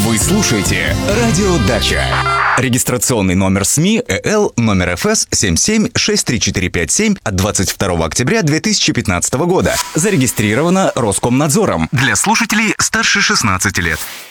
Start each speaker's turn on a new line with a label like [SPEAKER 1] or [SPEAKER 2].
[SPEAKER 1] Вы слушаете «Радио Дача». Регистрационный номер СМИ ЭЛ номер ФС 77-63457 от 22 октября 2015 года. Зарегистрировано Роскомнадзором. Для слушателей старше 16 лет.